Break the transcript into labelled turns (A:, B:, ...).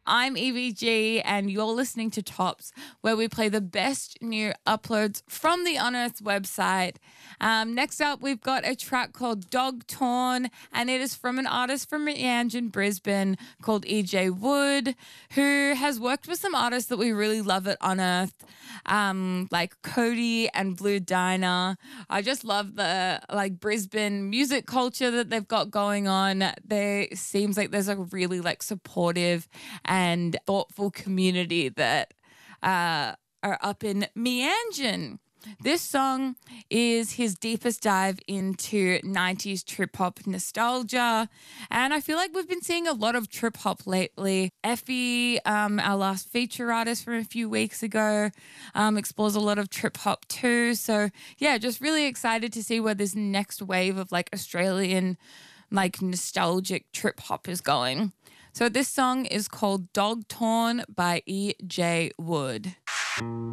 A: I'm EVG and you're listening to Tops, where we play the best new uploads from the Unearthed website. Next up, we've got a track called Dog Torn, and it is from an artist from Meanjin, Brisbane called EJ Wood, who has worked with some artists that we really love at Unearthed, like Cody and Blue Diner. I just love the Brisbane music culture that they've got going on. There seems like there's a really supportive and thoughtful community that are up in Meanjin. This song is his deepest dive into 90s trip hop nostalgia, and I feel like we've been seeing a lot of trip hop lately. Effie, our last feature artist from a few weeks ago, explores a lot of trip hop too. So yeah, just really excited to see where this next wave of Australian nostalgic trip hop is going. So this song is called Dog Torn by EJ Wood.